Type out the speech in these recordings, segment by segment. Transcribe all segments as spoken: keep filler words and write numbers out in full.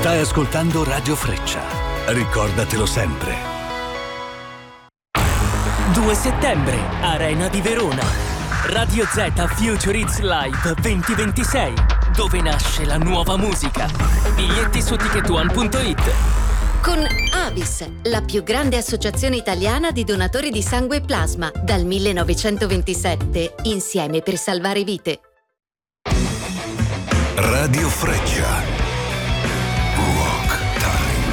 Stai ascoltando Radio Freccia. Ricordatelo sempre. due settembre, Arena di Verona. Radio Z Future Hits Live duemilaventisei, dove nasce la nuova musica. Biglietti su ticket one punto it. Con Avis, la più grande associazione italiana di donatori di sangue e plasma, dal millenovecentoventisette, insieme per salvare vite. Radio Freccia. Rock Time.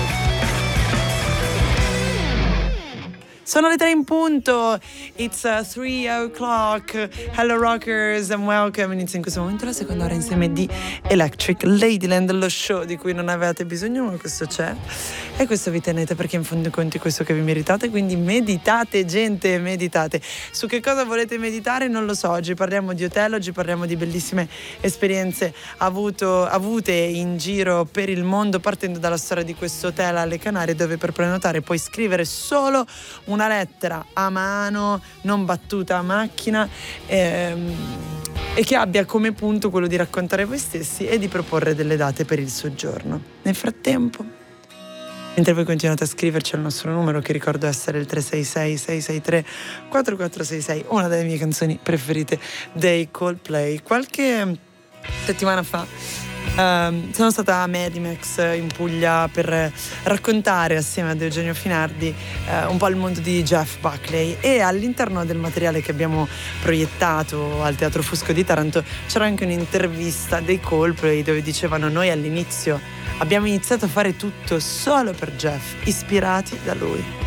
Sono le tre in punto. It's uh, three o'clock. Hello rockers and welcome. Inizia in questo momento la seconda ora insieme di Electric Ladyland, lo show di cui non avevate bisogno, ma questo c'è. E questo vi tenete perché in fondo dei conti è questo che vi meritate, quindi meditate gente, meditate. Su che cosa volete meditare non lo so, oggi parliamo di hotel, oggi parliamo di bellissime esperienze avuto, avute in giro per il mondo, partendo dalla storia di questo hotel alle Canarie, dove per prenotare puoi scrivere solo una lettera a mano, non battuta a macchina, ehm, e che abbia come punto quello di raccontare voi stessi e di proporre delle date per il soggiorno. Nel frattempo, mentre voi continuate a scriverci al nostro numero, che ricordo essere il tre sei sei sei sei tre quattro quattro sei sei, una delle mie canzoni preferite dei Coldplay. Qualche settimana fa Um, sono stata a Medimex in Puglia per raccontare assieme ad Eugenio Finardi uh, un po' il mondo di Jeff Buckley, e all'interno del materiale che abbiamo proiettato al Teatro Fusco di Taranto c'era anche un'intervista dei Coldplay dove dicevano: noi all'inizio abbiamo iniziato a fare tutto solo per Jeff, ispirati da lui.